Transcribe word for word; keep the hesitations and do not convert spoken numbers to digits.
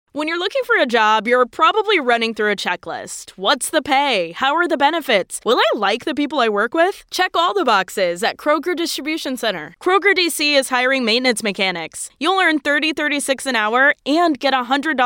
When you're looking for a job, you're probably running through a checklist. What's the pay? How are the benefits? Will I like the people I work with? Check all the boxes at Kroger Distribution Center. Kroger D C is hiring maintenance mechanics. You'll earn thirty dollars and thirty-six cents an hour and get a one hundred dollars